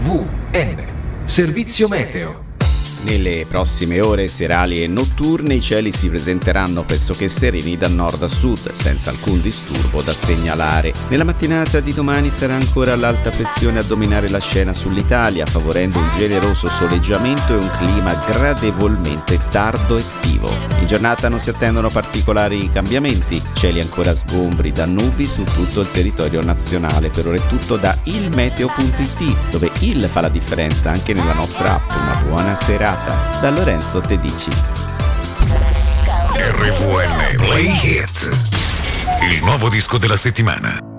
RVN, servizio meteo. Nelle prossime ore serali e notturne i cieli si presenteranno pressoché sereni da nord a sud, senza alcun disturbo da segnalare. Nella mattinata di domani sarà ancora l'alta pressione a dominare la scena sull'Italia, favorendo un generoso soleggiamento e un clima gradevolmente tardo estivo. In giornata non si attendono particolari cambiamenti, cieli ancora sgombri da nubi su tutto il territorio nazionale. Per ora è tutto da ilmeteo.it, dove il fa la differenza anche nella nostra app. Una buona serata da Lorenzo Tedici. RVN Play Hit, il nuovo disco della settimana.